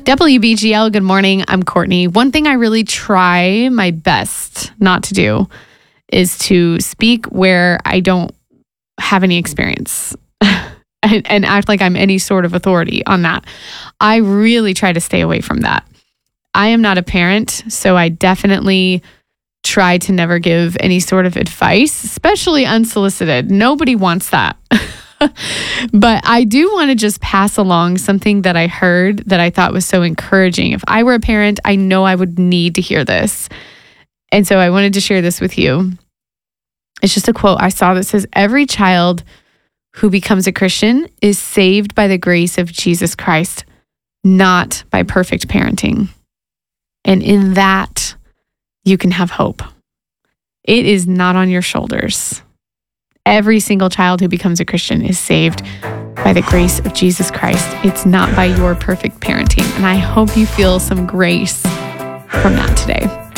WBGL, good morning. I'm Courtney. One thing I really try my best not to do is to speak where I don't have any experience and act like I'm any sort of authority on that. I really try to stay away from that. I am not a parent, so I definitely try to never give any sort of advice, especially unsolicited. Nobody wants that. But I do want to just pass along something that I heard that I thought was so encouraging. If I were a parent, I know I would need to hear this. And so I wanted to share this with you. It's just a quote I saw that says, "Every child who becomes a Christian is saved by the grace of Jesus Christ, not by perfect parenting." And in that, you can have hope. It is not on your shoulders. Every single child who becomes a Christian is saved by the grace of Jesus Christ. It's not by your perfect parenting. And I hope you feel some grace from that today.